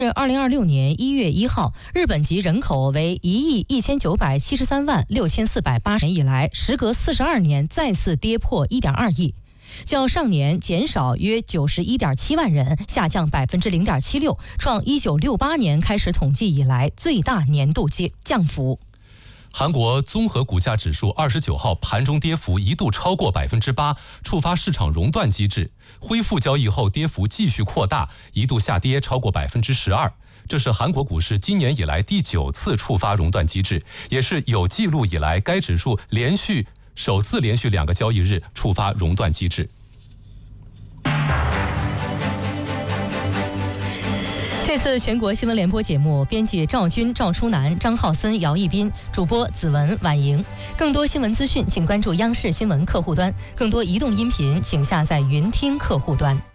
2026年1月1号，日本籍人口为1亿1973万6480年以来，时隔42年再次跌破1.2亿，较上年减少约91.7万人，下降0.76%，创1968年开始统计以来最大年度降幅。 韩国综合股价指数29号盘中跌幅一度超过8%，触发市场熔断机制。恢复交易后，跌幅继续扩大，一度下跌超过12%。这是韩国股市今年以来第9次触发熔断机制，也是有记录以来该指数首次连续2个交易日触发熔断机制。 这次全国新闻联播节目，编辑赵军、赵初南、张浩森、姚一斌，主播子文、婉莹。更多新闻资讯，请关注央视新闻客户端；更多移动音频，请下载云听客户端。